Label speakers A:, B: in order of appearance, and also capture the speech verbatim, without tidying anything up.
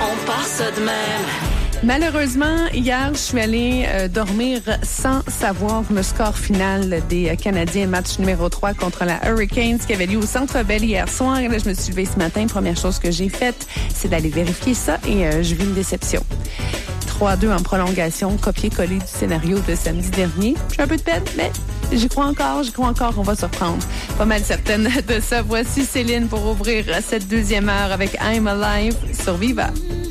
A: on part ça de même.
B: Malheureusement, hier, je suis allée euh, dormir sans savoir le score final des euh, Canadiens, match numéro trois contre la Hurricanes qui avait lieu au Centre Bell hier soir. Et là, je me suis levée ce matin. Première chose que j'ai faite, c'est d'aller vérifier ça et euh, je vis une déception. trois à deux en prolongation, copier-coller du scénario de samedi dernier. J'ai un peu de peine, mais j'y crois encore, j'y crois encore, on va se reprendre. Pas mal certaine de ça. Voici Céline pour ouvrir cette deuxième heure avec I'm Alive sur Viva.